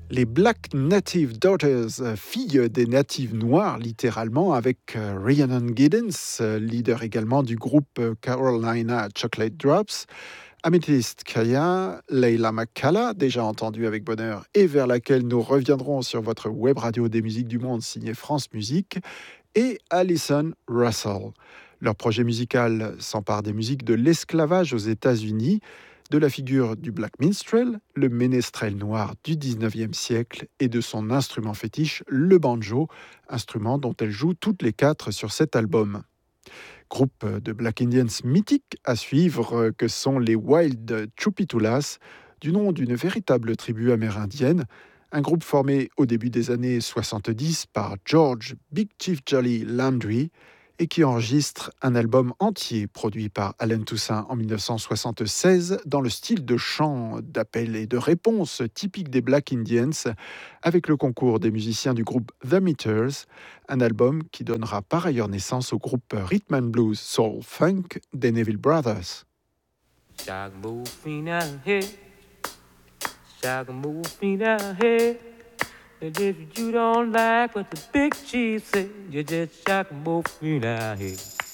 Les Black Native Daughters, filles des natives noirs littéralement, avec Rhiannon Giddens, leader également du groupe Carolina Chocolate Drops, Amethyst Kaya, Leila McCalla, déjà entendue avec bonheur et vers laquelle nous reviendrons sur votre web radio des musiques du monde signée France Musique, et Alison Russell. Leur projet musical s'empare des musiques de l'esclavage aux États-Unis, de la figure du black minstrel, le ménestrel noir du 19e siècle, et de son instrument fétiche, le banjo, instrument dont elle joue toutes les quatre sur cet album. Groupe de Black Indians mythiques à suivre que sont les Wild Chupitulas, du nom d'une véritable tribu amérindienne, un groupe formé au début des années 70 par George Big Chief Jolly Landry et qui enregistre un album entier produit par Allen Toussaint en 1976 dans le style de chant, d'appel et de réponse typique des Black Indians, avec le concours des musiciens du groupe The Meters, un album qui donnera par ailleurs naissance au groupe Rhythm and Blues Soul Funk des Neville Brothers. And if you don't like what the big chief said, you just shock and move me down here.